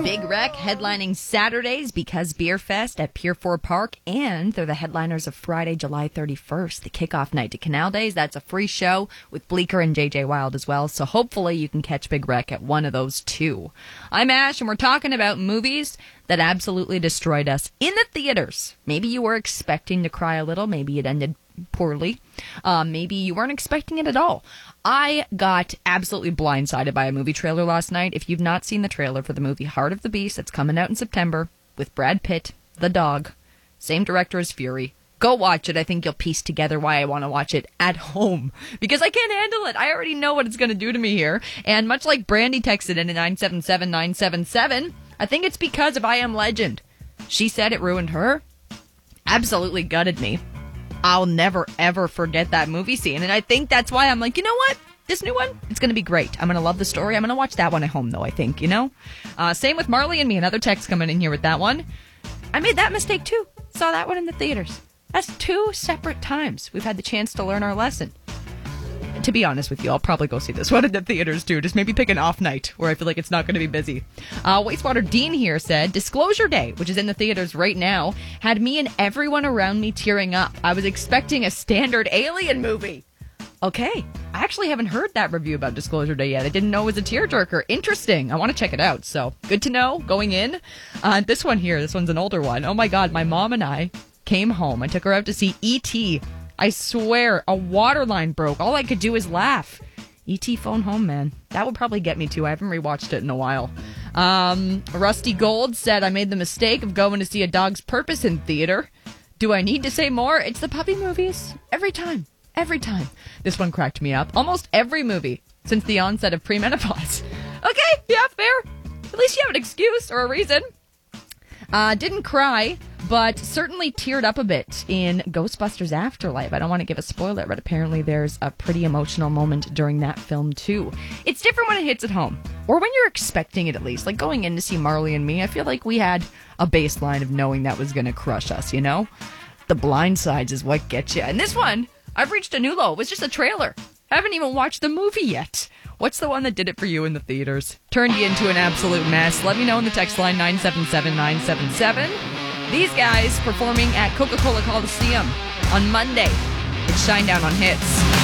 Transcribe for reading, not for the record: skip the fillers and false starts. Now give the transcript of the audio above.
Big Wreck headlining Saturdays because Beer Fest at Pier 4 Park, and they're the headliners of Friday, July 31st, the kickoff night to Canal Days. That's a free show with Bleecker and JJ Wild as well, so hopefully you can catch Big Wreck at one of those two. I'm Ash, and we're talking about movies that absolutely destroyed us in the theaters. Maybe you were expecting to cry a little, maybe it ended poorly. Maybe you weren't expecting it at all. I got absolutely blindsided by a movie trailer last night. If you've not seen the trailer for the movie Heart of the Beast, that's coming out in September with Brad Pitt, the dog, same director as Fury. Go watch it. I think you'll piece together why I want to watch it at home, because I can't handle it. I already know what it's going to do to me here. And much like Brandy texted in at 977-977, I think it's because of I Am Legend. She said it ruined her. Absolutely gutted me. I'll never, ever forget that movie scene. And I think that's why I'm like, you know what? This new one, it's going to be great. I'm going to love the story. I'm going to watch that one at home, though, I think, you know? Same with Marley and Me. Another text coming in here with that one. I made that mistake, too. Saw that one in the theaters. That's 2 separate times we've had the chance to learn our lesson. To be honest with you, I'll probably go see this one in the theaters, too. Just maybe pick an off night where I feel like it's not going to be busy. Wastewater Dean here said, Disclosure Day, which is in the theaters right now, had me and everyone around me tearing up. I was expecting a standard Alien movie. Okay. I actually haven't heard that review about Disclosure Day yet. I didn't know it was a tearjerker. Interesting. I want to check it out. So, good to know going in. This one here, this one's an older one. Oh my God, my mom and I came home. I took her out to see E.T. I swear, a water line broke. All I could do is laugh. E.T. Phone Home, man. That would probably get me too. I haven't rewatched it in a while. Rusty Gold said, I made the mistake of going to see A Dog's Purpose in theater. Do I need to say more? It's the puppy movies. Every time. Every time. This one cracked me up. Almost every movie since the onset of premenopause. Okay, yeah, fair. At least you have an excuse or a reason. Didn't cry, but certainly teared up a bit in Ghostbusters Afterlife. I don't want to give a spoiler, but apparently there's a pretty emotional moment during that film, too. It's different when it hits at home, or when you're expecting it, at least. Like going in to see Marley and Me, I feel like we had a baseline of knowing that was going to crush us, you know? The blind sides is what gets you. And this one, I've reached a new low. It was just a trailer. I haven't even watched the movie yet. What's the one that did it for you in the theaters? Turned you into an absolute mess? Let me know in the text line 977-977. These guys performing at Coca-Cola Coliseum on Monday. It's Shinedown on Hits.